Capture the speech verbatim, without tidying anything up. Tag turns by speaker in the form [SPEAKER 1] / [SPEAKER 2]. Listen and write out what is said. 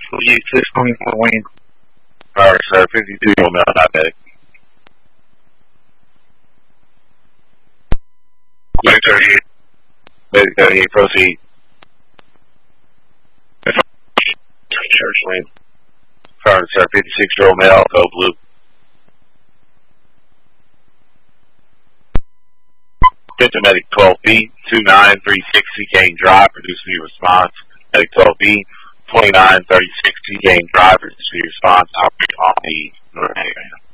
[SPEAKER 1] Use six twenty-four Wayne.
[SPEAKER 2] Alright, sir. fifty-two Romeo, not medic.
[SPEAKER 1] Medic thirty-eight.
[SPEAKER 2] Medic thirty-eight, proceed.
[SPEAKER 1] Church Lane.
[SPEAKER 2] Alright, sir. fifty-six Romeo, go blue. Fifth Medic twelve B, two nine three six Chicane Drive, produce me response. Medic twelve B, twenty-nine thirty-six Chicane Drive, produce me response. Operate on the northern area.